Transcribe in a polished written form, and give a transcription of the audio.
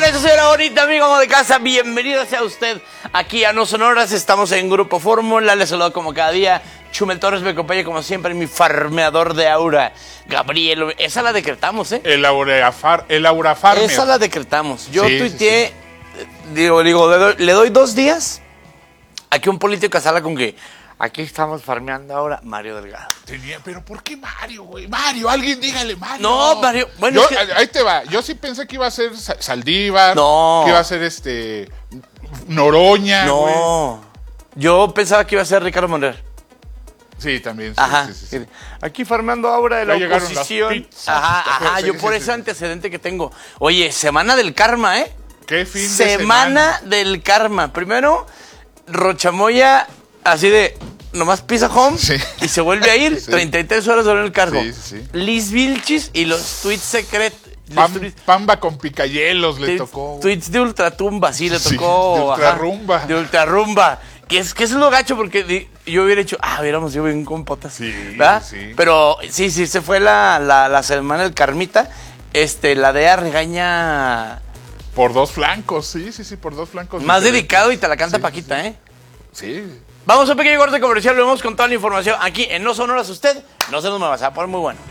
eso, señora bonita, amigo amo de casa. Bienvenido sea usted aquí a No Sonoras. Estamos en Grupo Fórmula. Les saludo como cada día. Chumel Torres me acompaña como siempre, mi farmeador de aura, Gabriel. Esa la decretamos, ¿eh? El aura farmer. Esa la decretamos. Yo Sí, tuiteé, sí. le doy 2 días a que un político salga con que aquí estamos farmeando ahora Mario Delgado. Pero ¿por qué Mario, güey? Mario, alguien dígale Mario. No, Mario, bueno, Yo, ahí te va. Yo sí pensé que iba a ser Saldívar. No. Que iba a ser Noroña. Güey. No, yo pensaba que iba a ser Ricardo Monreal. Sí, también. Sí, Ajá. sí. Aquí farmeando ahora de la Ya llegaron las oposición. pizzas. Ajá. Sí, Yo sí, por sí, ese sí. antecedente que tengo. Oye, semana del karma, ¿eh? ¿Qué fin de Semana del karma. Primero, Rochamoya, así de, nomás pisa home Sí. y se vuelve a ir. Sí. 33 horas en el cargo. Sí. Liz Vilchis y los tweets secretos. Pamba con picayelos le tocó. Tweets de ultratumba, sí, le Sí, tocó. de ajá, ultrarrumba. de ultrarrumba. Que es lo gacho porque yo hubiera hecho, hubiéramos yo bien con potas. Sí, ¿verdad? sí. Pero sí, se fue la semana del karmita. La DEA regaña Por dos flancos, sí, por dos flancos. más diferentes. dedicado y te la canta Sí, Paquita, ¿eh? Sí. Vamos a un pequeño corte comercial, lo vemos con toda la información aquí en No Sonoras. Usted no se nos me va a poner muy bueno.